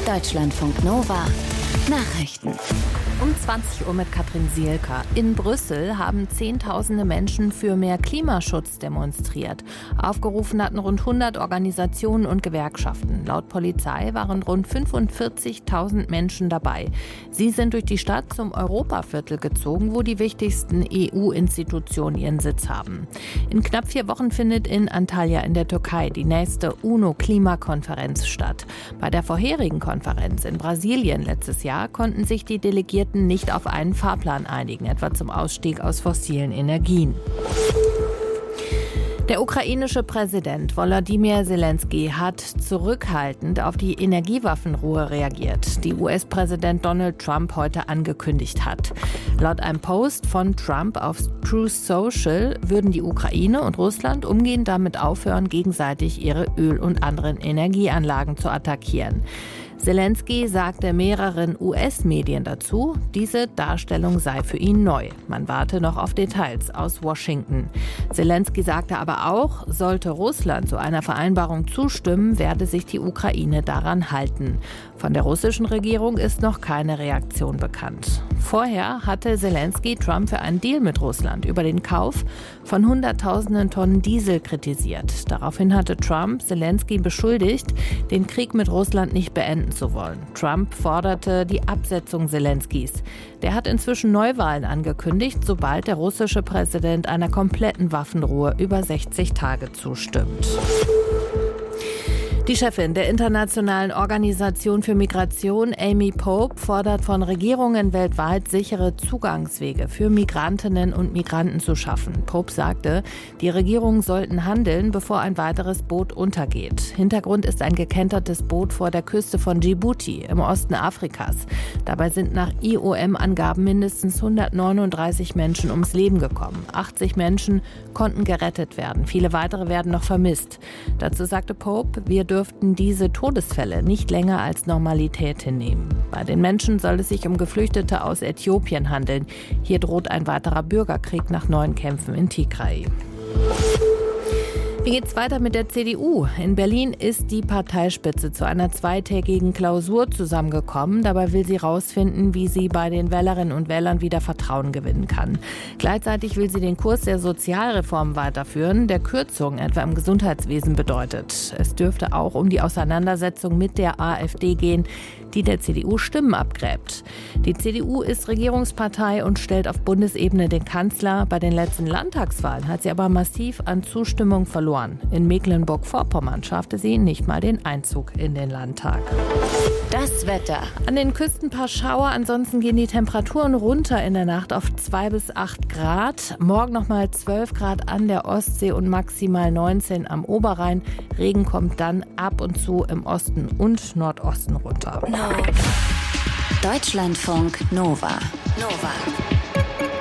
Deutschlandfunk Nova Nachrichten. Um 20 Uhr mit Katrin Sielker. In Brüssel haben Zehntausende Menschen für mehr Klimaschutz demonstriert. Aufgerufen hatten rund 100 Organisationen und Gewerkschaften. Laut Polizei waren rund 45.000 Menschen dabei. Sie sind durch die Stadt zum Europaviertel gezogen, wo die wichtigsten EU-Institutionen ihren Sitz haben. In knapp 4 Wochen findet in Antalya in der Türkei die nächste UNO-Klimakonferenz statt. Bei der vorherigen Konferenz in Brasilien letztes Jahr konnten sich die Delegierten nicht auf einen Fahrplan einigen, etwa zum Ausstieg aus fossilen Energien. Der ukrainische Präsident Volodymyr Zelensky hat zurückhaltend auf die Energiewaffenruhe reagiert, die US-Präsident Donald Trump heute angekündigt hat. Laut einem Post von Trump auf Truth Social würden die Ukraine und Russland umgehend damit aufhören, gegenseitig ihre Öl- und anderen Energieanlagen zu attackieren. Zelensky sagte mehreren US-Medien dazu, diese Darstellung sei für ihn neu. Man warte noch auf Details aus Washington. Zelensky sagte aber auch, sollte Russland zu einer Vereinbarung zustimmen, werde sich die Ukraine daran halten. Von der russischen Regierung ist noch keine Reaktion bekannt. Vorher hatte Zelensky Trump für einen Deal mit Russland über den Kauf von Hunderttausenden Tonnen Diesel kritisiert. Daraufhin hatte Trump Zelensky beschuldigt, den Krieg mit Russland nicht beenden zu wollen. Trump forderte die Absetzung Zelenskys. Der hat inzwischen Neuwahlen angekündigt, sobald der russische Präsident einer kompletten Waffenruhe über 60 Tage zustimmt. Die Chefin der Internationalen Organisation für Migration, Amy Pope, fordert von Regierungen weltweit, sichere Zugangswege für Migrantinnen und Migranten zu schaffen. Pope sagte, die Regierungen sollten handeln, bevor ein weiteres Boot untergeht. Hintergrund ist ein gekentertes Boot vor der Küste von Djibouti im Osten Afrikas. Dabei sind nach IOM-Angaben mindestens 139 Menschen ums Leben gekommen. 80 Menschen konnten gerettet werden. Viele weitere werden noch vermisst. Dazu sagte Pope, wir dürften diese Todesfälle nicht länger als Normalität hinnehmen. Bei den Menschen soll es sich um Geflüchtete aus Äthiopien handeln. Hier droht ein weiterer Bürgerkrieg nach neuen Kämpfen in Tigray. Wie geht's weiter mit der CDU? In Berlin ist die Parteispitze zu einer zweitägigen Klausur zusammengekommen. Dabei will sie herausfinden, wie sie bei den Wählerinnen und Wählern wieder Vertrauen gewinnen kann. Gleichzeitig will sie den Kurs der Sozialreform weiterführen, der Kürzungen etwa im Gesundheitswesen bedeutet. Es dürfte auch um die Auseinandersetzung mit der AfD gehen, die der CDU Stimmen abgräbt. Die CDU ist Regierungspartei und stellt auf Bundesebene den Kanzler. Bei den letzten Landtagswahlen hat sie aber massiv an Zustimmung verloren. In Mecklenburg-Vorpommern schaffte sie nicht mal den Einzug in den Landtag. Das Wetter. An den Küsten ein paar Schauer, ansonsten gehen die Temperaturen runter in der Nacht auf 2 bis 8 Grad. Morgen nochmal 12 Grad an der Ostsee und maximal 19 am Oberrhein. Regen kommt dann ab und zu im Osten und Nordosten runter. Deutschlandfunk Nova.